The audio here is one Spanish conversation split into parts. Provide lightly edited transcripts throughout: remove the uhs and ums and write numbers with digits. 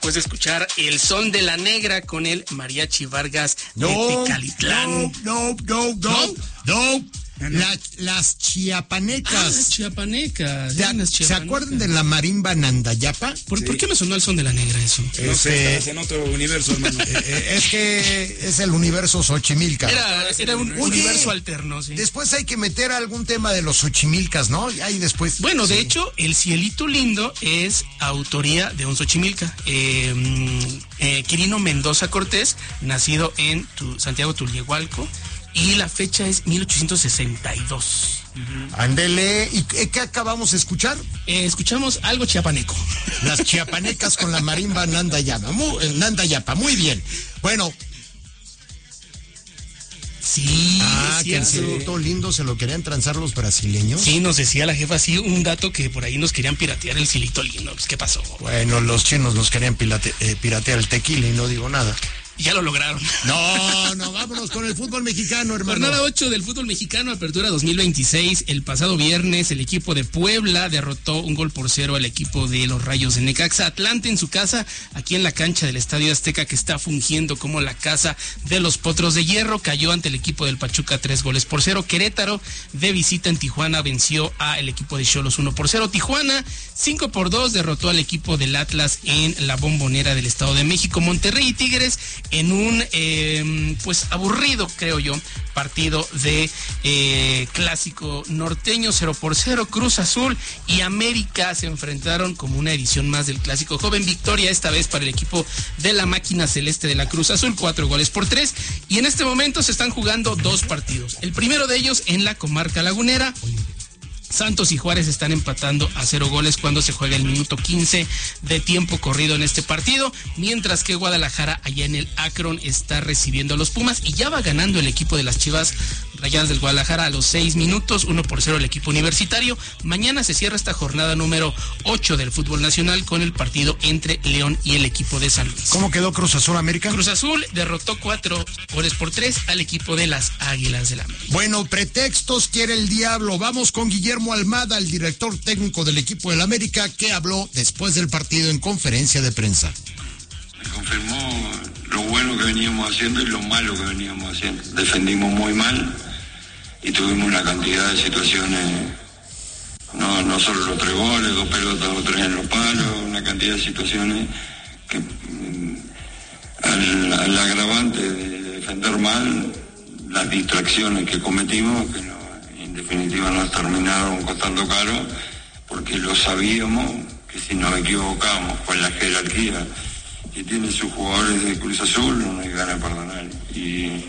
Después de escuchar El Son de la Negra con el Mariachi Vargas de No. Tecalitlán. Las chiapanecas. Las chiapanecas. ¿Se acuerdan de la marimba Nandayapa? ¿Por qué me sonó El Son de la Negra eso? No sé, estás en otro universo, hermano. Es que es el universo Xochimilca. Era un universo alterno, sí. Después hay que meter algún tema de los Xochimilcas, ¿no? Ahí después. Bueno, sí. de hecho, El Cielito Lindo es autoría de un Xochimilca. Quirino Mendoza Cortés, nacido en Santiago Tulyehualco, y la fecha es 1862. Ándele. ¿Y qué acabamos de escuchar? Escuchamos algo chiapaneco. Las chiapanecas con la marimba Nandayapa. Muy bien. Bueno. Sí, que el Cielito Lindo se lo querían transar los brasileños. Sí, nos decía la jefa, sí, un dato que por ahí nos querían piratear el Cielito Lindo. Pues, ¿qué pasó? Bueno, los chinos nos querían piratear el tequila y no digo nada. Ya lo lograron. No, vámonos con el fútbol mexicano, hermano. Jornada 8 del fútbol mexicano, apertura 2026. El pasado viernes, el equipo de Puebla derrotó 1-0 al equipo de los Rayos de Necaxa. Atlante en su casa, aquí en la cancha del Estadio Azteca, que está fungiendo como la casa de los Potros de Hierro, cayó ante el equipo del Pachuca 3-0. Querétaro, de visita en Tijuana, venció al equipo de Xolos 1-0. Tijuana, 5-2, derrotó al equipo del Atlas en la Bombonera del Estado de México. Monterrey y Tigres en un pues aburrido, creo yo, partido de clásico norteño. 0-0. Cruz Azul y América se enfrentaron como una edición más del clásico joven. Victoria esta vez para el equipo de la máquina celeste de la Cruz Azul, 4-3. Y en este momento se están jugando dos partidos. El primero de ellos en la comarca lagunera. Santos y Juárez están empatando a 0 goles cuando se juega el minuto 15 de tiempo corrido en este partido, mientras que Guadalajara allá en el Akron está recibiendo a los Pumas y ya va ganando el equipo de las Chivas Rayadas del Guadalajara a los 6 minutos, 1-0 el equipo universitario. Mañana se cierra esta jornada número 8 del fútbol nacional con el partido entre León y el equipo de San Luis. ¿Cómo quedó Cruz Azul América? Cruz Azul derrotó 4-3 al equipo de las Águilas del América. Bueno, pretextos quiere el diablo. Vamos con Guillermo Almada, el director técnico del equipo del América, que habló después del partido en conferencia de prensa. Me confirmó lo bueno que veníamos haciendo y lo malo que veníamos haciendo. Defendimos muy mal y tuvimos una cantidad de situaciones, no solo los 3 goles, 2 pelotas, 2 en los palos, una cantidad de situaciones que al agravante de defender mal, las distracciones que cometimos, que no, en definitiva nos terminaron costando caro, porque lo sabíamos que si nos equivocamos con la jerarquía que tienen sus jugadores de Cruz Azul, no hay ganas de perdonar. Y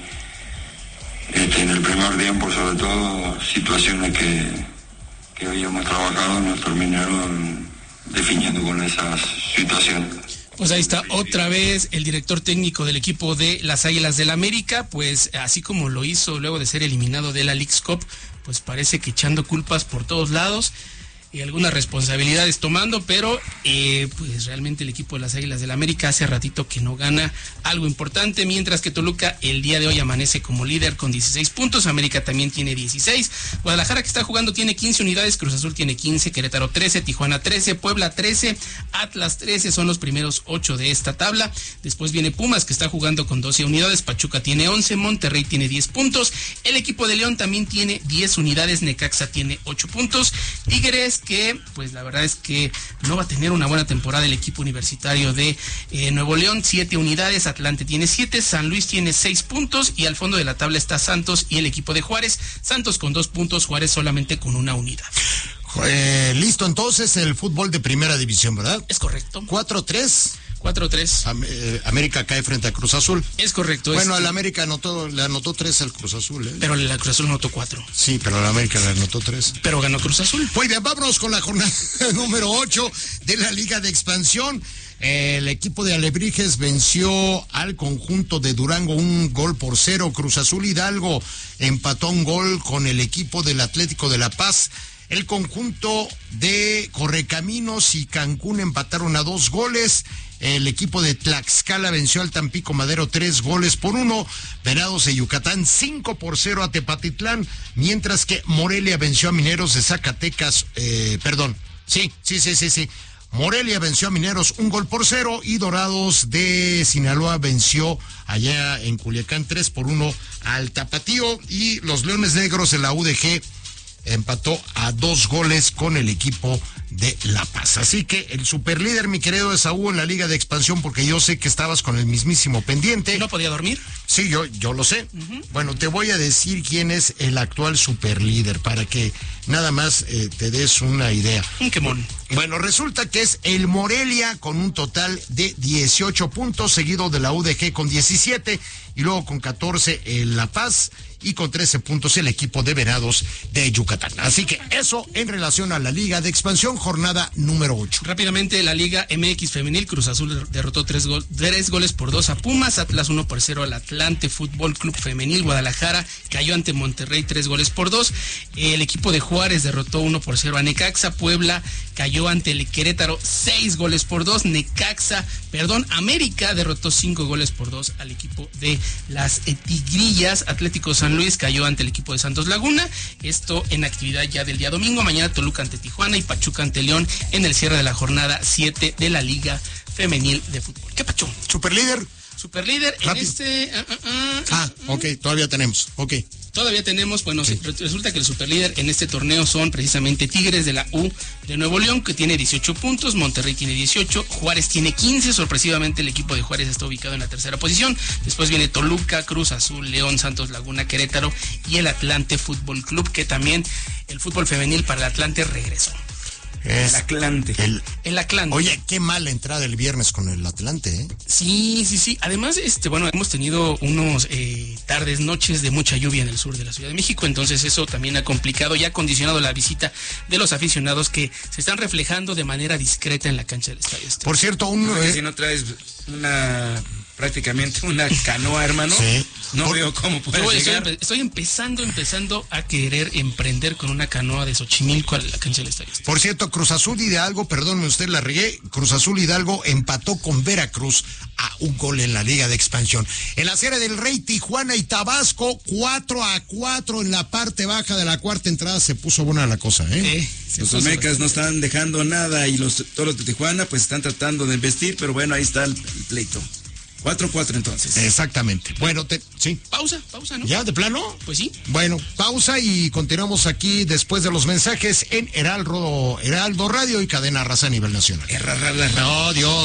en el primer tiempo, sobre todo, situaciones que habíamos trabajado nos terminaron definiendo con esas situaciones. Pues ahí está otra vez el director técnico del equipo de las Águilas del América, pues así como lo hizo luego de ser eliminado de la Leagues Cup, pues parece que echando culpas por todos lados y algunas responsabilidades tomando, pero pues realmente el equipo de las Águilas del América hace ratito que no gana algo importante, mientras que Toluca el día de hoy amanece como líder con 16 puntos, América también tiene 16, Guadalajara que está jugando tiene 15 unidades, Cruz Azul tiene 15, Querétaro 13, Tijuana 13, Puebla 13, Atlas 13, son los primeros 8 de esta tabla. Después viene Pumas que está jugando con 12 unidades, Pachuca tiene 11, Monterrey tiene 10 puntos, el equipo de León también tiene 10 unidades, Necaxa tiene 8 puntos, Tigres que pues la verdad es que no va a tener una buena temporada el equipo universitario de Nuevo León, 7 unidades, Atlante tiene 7, San Luis tiene 6 puntos y al fondo de la tabla está Santos y el equipo de Juárez, Santos con 2 puntos, Juárez solamente con 1 unidad. Listo, entonces el fútbol de primera división, ¿verdad? Es correcto. 4-3. 4-3. América cae frente a Cruz Azul. Es correcto. Bueno, el América le anotó 3 al Cruz Azul, ¿eh? Pero la Cruz Azul anotó 4. Sí, pero el América le anotó 3. Pero ganó Cruz Azul. Muy bien, vámonos con la jornada número 8 de la Liga de Expansión. El equipo de Alebrijes venció al conjunto de Durango 1-0. Cruz Azul Hidalgo empató 1 gol con el equipo del Atlético de La Paz. El conjunto de Correcaminos y Cancún empataron a 2 goles. El equipo de Tlaxcala venció al Tampico Madero 3-1. Venados de Yucatán 5-0 a Tepatitlán, mientras que Morelia venció a Mineros de Zacatecas, Sí. Morelia venció a Mineros 1-0 y Dorados de Sinaloa venció allá en Culiacán 3-1 al Tapatío, y los Leones Negros de la UDG empató a 2 goles con el equipo de La Paz. Así que el superlíder, mi querido Esaú, en la Liga de Expansión, porque yo sé que estabas con el mismísimo pendiente. ¿No podía dormir? Sí, yo lo sé. Bueno, te voy a decir quién es el actual superlíder para que nada más te des una idea. Qué mono. Bueno, resulta que es el Morelia con un total de 18 puntos, seguido de la UDG con 17 y luego con 14 el La Paz y con 13 puntos el equipo de Venados de Yucatán. Así que eso en relación a la Liga de Expansión, jornada número 8. Rápidamente, la Liga MX Femenil, Cruz Azul derrotó 3 goles por 2 a Pumas, Atlas 1-0 al Atlante Fútbol Club Femenil, Guadalajara cayó ante Monterrey 3 goles por 2, el equipo de Juárez derrotó 1-0 a Necaxa, Puebla cayó ante el Querétaro 6 goles por 2, América derrotó 5 goles por 2 al equipo de las Tigrillas, Atlético San Luis cayó ante el equipo de Santos Laguna, esto en actividad ya del día domingo. Mañana Toluca ante Tijuana y Pachuca ante León en el cierre de la jornada 7 de la Liga Femenil de Fútbol. ¿Qué pacho? Superlíder. Superlíder en Rápido. Ok, todavía tenemos, ok. Todavía tenemos, bueno, Sí. resulta que el superlíder en este torneo son precisamente Tigres de la U de Nuevo León, que tiene 18 puntos, Monterrey tiene 18, Juárez tiene 15, sorpresivamente el equipo de Juárez está ubicado en la tercera posición, después viene Toluca, Cruz Azul, León, Santos Laguna, Querétaro y el Atlante Fútbol Club, que también el fútbol femenil para el Atlante regresó. El Atlante. El Atlante. Oye, qué mala entrada el viernes con el Atlante, ¿eh? Sí. Además, bueno, hemos tenido unos tardes, noches de mucha lluvia en el sur de la Ciudad de México, entonces eso también ha complicado y ha condicionado la visita de los aficionados que se están reflejando de manera discreta en la cancha del estadio. Por cierto, Si no traes prácticamente una canoa, hermano, Sí. no veo cómo puedes llegar. Estoy empezando a querer emprender con una canoa de Xochimilco a la cancha del estadio. Por cierto, Cruz Azul Hidalgo, perdónme usted, la regué, Cruz Azul Hidalgo empató con Veracruz a 1 gol en la Liga de Expansión. En la Serie del Rey, Tijuana y Tabasco, 4-4 en la parte baja de la cuarta entrada, se puso buena la cosa, ¿eh? Los Olmecas no están dejando nada y los Toros de Tijuana pues están tratando de investir, pero bueno, ahí está el pleito. 4-4 entonces. Exactamente. Bueno, sí. Pausa, ¿no? ¿Ya, de plano? Pues sí. Bueno, pausa y continuamos aquí después de los mensajes en Heraldo Radio y Cadena Raza a nivel nacional. No, No, Dios.